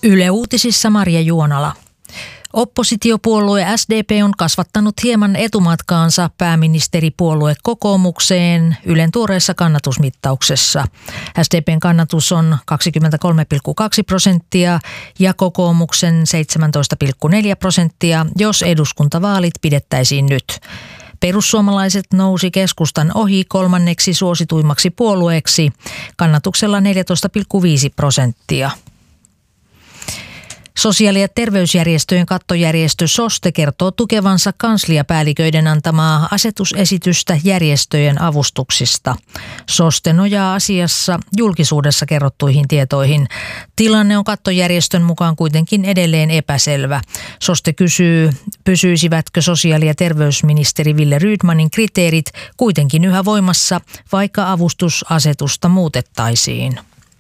Yle Uutisissa Marja Juonala. Oppositiopuolue SDP on kasvattanut hieman etumatkaansa pääministeripuolue kokoomukseen Ylen tuoreessa kannatusmittauksessa. SDPn kannatus on 23,2% ja kokoomuksen 17,4%, jos eduskuntavaalit pidettäisiin nyt. Perussuomalaiset nousi keskustan ohi kolmanneksi suosituimmaksi puolueeksi kannatuksella 14,5%. Sosiaali- ja terveysjärjestöjen kattojärjestö SOSTE kertoo tukevansa kansliapäälliköiden antamaa asetusesitystä järjestöjen avustuksista. SOSTE nojaa asiassa julkisuudessa kerrottuihin tietoihin. Tilanne on kattojärjestön mukaan kuitenkin edelleen epäselvä. SOSTE kysyy, pysyisivätkö sosiaali- ja terveysministeri Wille Rydmanin kriteerit kuitenkin yhä voimassa, vaikka avustusasetusta muutettaisiin.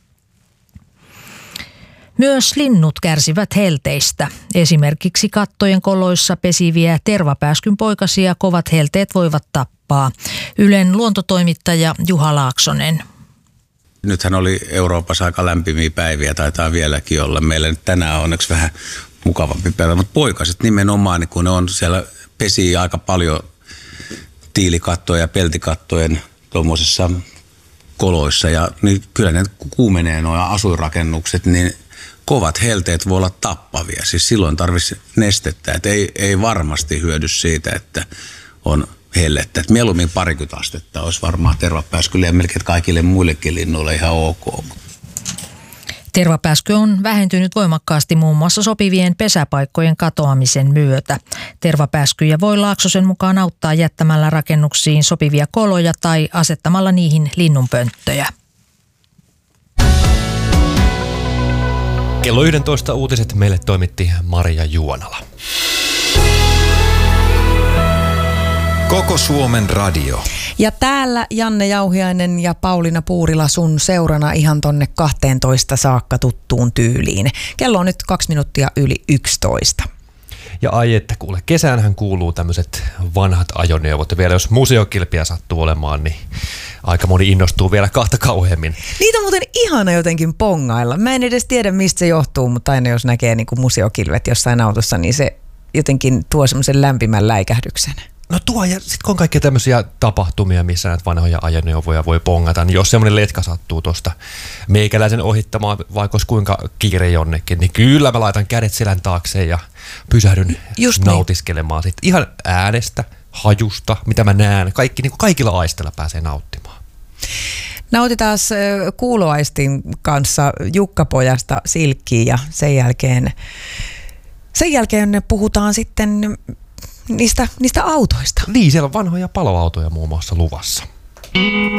Myös linnut kärsivät helteistä. Esimerkiksi kattojen koloissa pesiviä tervapääskynpoikasia kovat helteet voivat tappaa. Ylen luontotoimittaja Juha Laaksonen. Nythän oli Euroopassa aika lämpimiä päiviä, taitaa vieläkin olla. Meillä nyt tänään on onneksi vähän mukavampi päivä, mutta poikaset nimenomaan, niin kun ne on siellä pesii aika paljon tiilikattoja ja peltikattojen tuommoisissa koloissa ja niin kyllä ne kuumenee nuo asuinrakennukset, niin kovat helteet voi olla tappavia. Siis silloin tarvitsisi nestettä, että ei varmasti hyödy siitä, että on hellettä. Että mieluummin 20 astetta olisi varmaan tervapääskylle ja melkein kaikille muillekin linnuille ihan ok. Tervapääsky on vähentynyt voimakkaasti muun muassa sopivien pesäpaikkojen katoamisen myötä. Tervapääskyjä voi Laaksosen mukaan auttaa jättämällä rakennuksiin sopivia koloja tai asettamalla niihin linnunpönttöjä. Kello 11 uutiset meille toimitti Marja Juonala. Koko Suomen radio. Ja täällä Janne Jauhiainen ja Pauliina Puurila sun seurana ihan tonne 12 saakka tuttuun tyyliin. Kello on nyt 2 minuuttia yli 11. Ja ai että kuule, kesäänhän kuuluu tämmöiset vanhat ajoneuvot. Ja vielä jos museokilpiä sattuu olemaan, niin aika moni innostuu vielä kahta kauheammin. Niitä on muuten ihana jotenkin pongailla. Mä en edes tiedä mistä se johtuu, mutta aina jos näkee niin kuin museokilvet jossain autossa, niin se jotenkin tuo semmoisen lämpimän läikähdyksen. No tuo, ja sitten kun on kaikkia tämmöisiä tapahtumia, missä näitä vanhoja ajoneuvoja voi pongata, niin jos semmoinen letka sattuu tuosta meikäläisen ohittamaan, vaikka olisi kuinka kiire jonnekin, niin kyllä mä laitan kädet selän taakse ja pysähdyn nautiskelemaan sit ihan äänestä, hajusta, mitä mä näen. Kaikki, niin kuin kaikilla aisteilla pääsee nauttimaan. Nautitaan kuuloaistin kanssa Jukkapojasta Silkkiin ja sen jälkeen puhutaan sitten niistä autoista. Niin, siellä on vanhoja paloautoja muun muassa luvassa.